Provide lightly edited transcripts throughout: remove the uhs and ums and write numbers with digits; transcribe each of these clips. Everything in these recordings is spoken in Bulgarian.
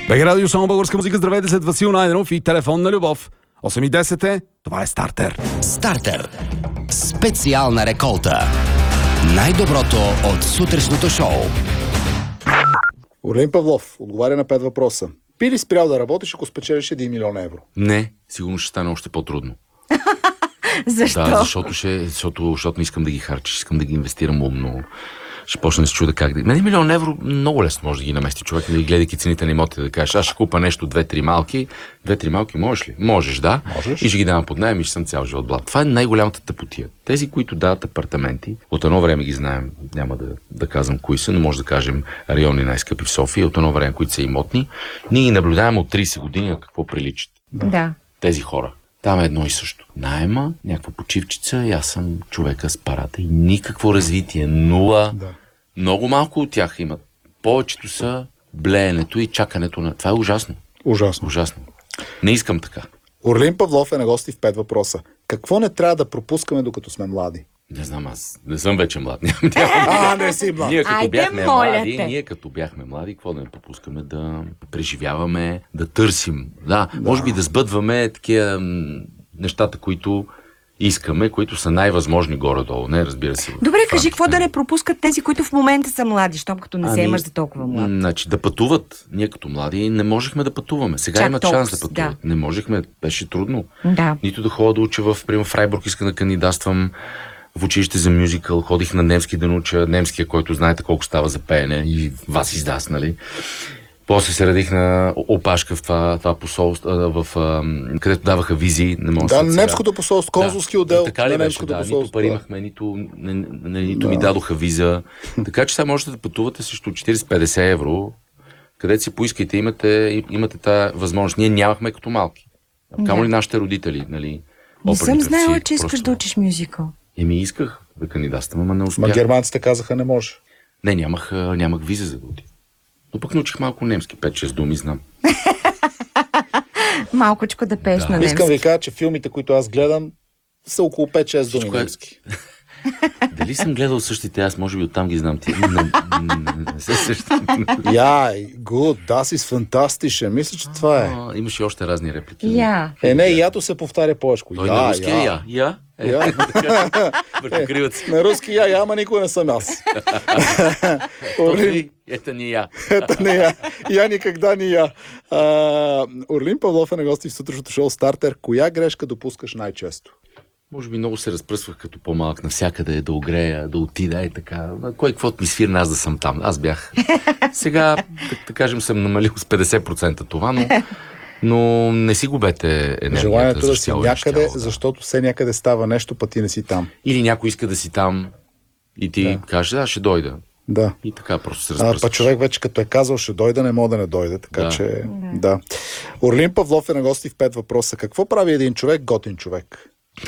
БГ Радио, само българска музика. Здравейте, след Васил Найденов и Телефонна любов. 8:10 е, това е Стартер. Стартер. Специална реколта. Най-доброто от сутрешното шоу. Орлин Павлов отговаря на 5 въпроса. Би ли спрял да работиш, ако спечелиш 1 милион евро? Не, сигурно ще стане още по-трудно. Защо? Да, защото не искам да ги харчиш, искам да ги инвестирам умно. Ще почна да се чуда как да... 1 милион евро много лесно може да ги намести човек, да ги гледайки цените на имотите, да кажеш, аз ще купа нещо 2-3 малки. 2-3 малки можеш ли? Можеш, да. Можеш. И ще ги давам под наем и ще съм цял живот блат. Това е най-голямата тъпотия. Тези, които дават апартаменти, от едно време ги знаем, няма да казвам кои са, но може да кажем райони най-скъпи в София, от едно време, които са имотни, ние ги наблюдаваме от 30 години на какво приличат. Да. Тези хора. Там е едно и също. Найема, някаква почивчица и аз съм човека с парата и никакво развитие, нула. Да. Много малко от тях имат. Повечето са блеенето и чакането на... Това е ужасно. Ужасно. Ужасно. Не искам така. Орлин Павлов е на гости в 5 въпроса. Какво не трябва да пропускаме, докато сме млади? Не знам, аз не съм вече млад. Не си млад. Айде, моля те. Ние като бяхме млади, какво да не пропускаме? Да преживяваме, да търсим. Да, може би да сбъдваме такива нещата, които искаме, които са най-възможни горе-долу. Не, разбира се. Добре, кажи, какво да не пропускат тези, които в момента са млади, щом като не вземаш за толкова млад? Значи да пътуват. Ние като млади не можехме да пътуваме. Сега Чак имат толкова, шанс да пътуват. да. Не можехме, беше трудно. Да. Нито да ходя да уча примерно, в Фрайбург, иска да кандидатствам в училище за мюзикъл, ходих на немски да науча немския, който знаете колко става за пеене и вас издаст, нали? После се радих на опашка в това посолство, където даваха визи. Не мога Да, сега. немското посолство, консулски отдел Така ли на беше, немското да, посолство. нито пари имахме, нито ми дадоха виза. Така че сега можете да пътувате срещу 40-50 евро, където си поискайте, имате тази възможност. Ние нямахме като малки. Камо ли нашите родители, нали? Не съм оперни знаела, певци, че искаш просто. да учиш мюзикъл. Исках да кандидатствам, ама не Ма успях. германците казаха не може. Не, нямах виза за да отида. Но пък научих малко немски, 5-6 думи знам. Малкочко да пееш на немски. Искам ви кажа, че филмите, които аз гледам, са около 5-6 думи Всичко е- немски. Дали съм гледал същите, аз може би оттам ги знам. Не се сещам. Good, das ist fantastische. Мисля, че това е. Имаше още разни реплики. Я. Не, ято се повтаря повече. Той на руски е я. Я. Върху кривата. На руски я, ама никой не съм аз. Орлин, Ето ни я. ето не я. Я никогда не я. Орлин Павлов е на гости в сутрешното шоу Стартер. Коя грешка допускаш най-често? Може би много се разпръсвах като по-малък навсякъде, да огрея, да отида и така. Кой каквото ми свирна, аз да съм там. Аз бях. Сега, да кажем, съм намалил с 50% това, но не си губете енергията. Желанието да за си цяло някъде, нещяло, да. защото все някъде става нещо, пък ти не си там. Или някой иска да си там и ти каже, ще дойда. Да. И така просто се Па разпръсваш. човек вече като е казал ще дойде, не мога да не дойде, така Да. че да. Орлин Павлов е на гости в 5 въпроса. Какво прави един човек готин човек?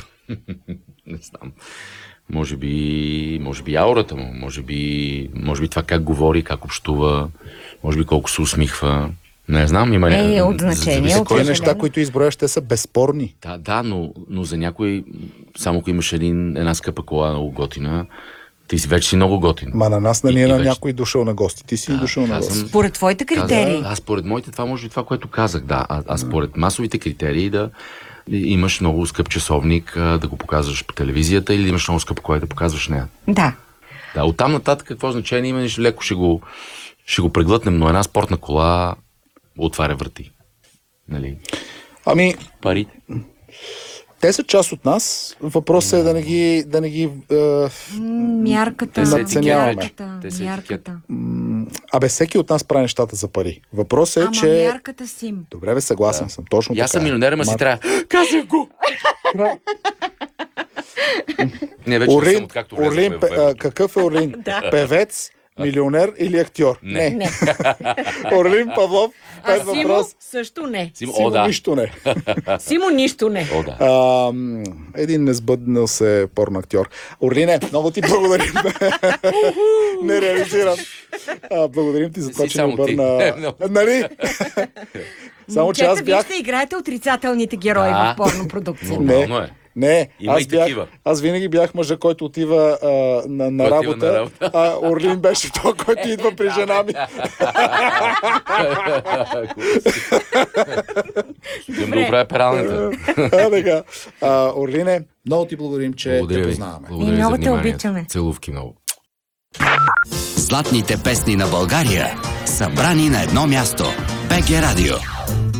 Не знам. Може би аурата му, може би това как говори, как общува, може би колко се усмихва. Не знам, има от значение, зависи от кой е. Тези неща, които изброяш, те са безспорни. Да, но за някой, само ако имаш една скъпа кола, много готина, ти си вече си много готин. Ма на нас не И е на вече- някой дошъл на гости. Ти си дошъл на казвам- гости. Според твоите критерии. Аз според моите, това може би това, което казах, да. А според масовите критерии да имаш много скъп часовник, да го показваш по телевизията или имаш много скъпа кола да показваш нея. Да. Да, оттам нататък какво значение има, леко ще го преглътнем, но една спортна кола отваря врати. Нали? Ами, Парите. те са част от нас. Въпросът е да не ги Мярката. Те са надценяваме. Мярката. Те са Мярката. всеки от нас прави нещата за пари. Въпросът е, Ама че... мярката си им. Добре, бе, съгласен съм. Точно И така. аз съм милионер, ама си трябва. Казах го! Не, вече не съм, Орлин, откакто Орлин, влезахме в Viber. какъв е Орлин? Певец, милионер или актьор? Не. Орлин Павлов, А 5 Симо въпрос. също не. Симо, Симо да. нищо не. Симо нищо не. О, да. Един несбъднал се порно актьор. Орлине, много ти благодарим. Не реализирам. Благодарим ти за това, си че ни само ти. обърна. Нали? Само че аз Момчета, вие бях... ще играете отрицателните герои Да. в порнопродукция. Не. Нормално е. Не, Има и такива. аз винаги бях мъжа, който отива на работа, а Орлин беше той, който идва при жена ми. Идем да оправя пералнята. Така. Орлине, много ти благодарим, че Благодаря те ви. познаваме. Благодаря И ви за много те вниманието. обичаме. Целувки много. Златните песни на България, събрани на едно място. БГ Радио.